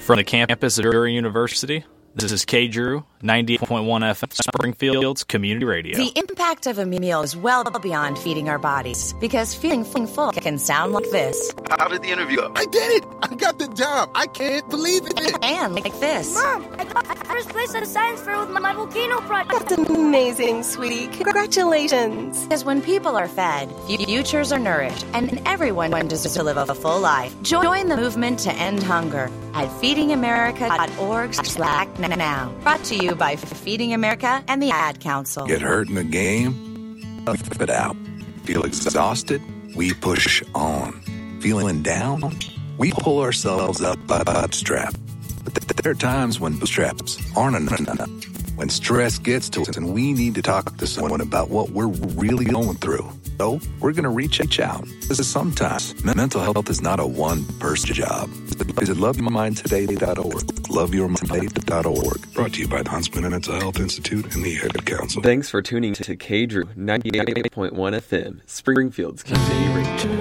From the campus of Drury University, this is K. Drew, 98.1 FM, Springfield's Community Radio. The impact of a meal is well beyond feeding our bodies, because feeling full can sound like this. How did the interview go? I did it! I got the job! I can't believe it! And like this. Mom, I got first place at a science fair with my volcano project. That's amazing, sweetie. Congratulations. Because when people are fed, futures are nourished, and everyone deserves to live a full life. Join the movement to end hunger at feedingamerica.org/now. Brought to you by Feeding America and the Ad Council. Get hurt in the game? Tough it out. Feel exhausted? We push on. Feeling down? We pull ourselves up by the bootstrap. But there are times when bootstraps aren't enough. When stress gets to us and we need to talk to someone about what we're really going through. So we're going to reach out. Because sometimes mental health is not a one-person job. Visit loveyourmindtoday.org. Loveyourmindtoday.org. Brought to you by the Huntsman Mental Health Institute and the Ad Council. Thanks for tuning to K. Drew 98.1 FM, Springfield's Community Radio.